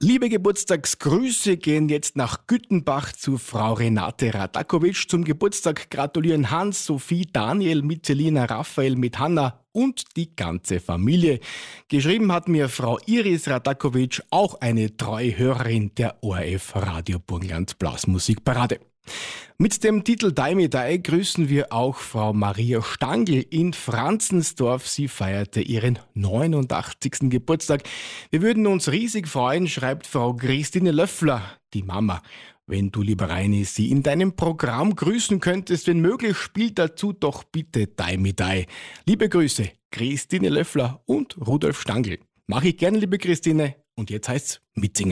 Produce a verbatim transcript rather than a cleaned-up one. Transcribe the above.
Liebe Geburtstagsgrüße gehen jetzt nach Güttenbach zu Frau Renate Radakovic. Zum Geburtstag gratulieren Hans, Sophie, Daniel mit Selina, Raphael, mit Hanna und die ganze Familie. Geschrieben hat mir Frau Iris Radakovic, auch eine treue Hörerin der O R F Radio Burgenland Blasmusikparade. Mit dem Titel Dai mi Dai grüßen wir auch Frau Maria Stangl in Franzensdorf. Sie feierte ihren neunundachtzigsten Geburtstag. Wir würden uns riesig freuen, schreibt Frau Christine Löffler, die Mama. Wenn du, lieber Reini, sie in deinem Programm grüßen könntest, wenn möglich, spielt dazu doch bitte Dai mi Dai. Liebe Grüße, Christine Löffler und Rudolf Stangl. Mach ich gerne, liebe Christine. Und jetzt heißt's mitsingen.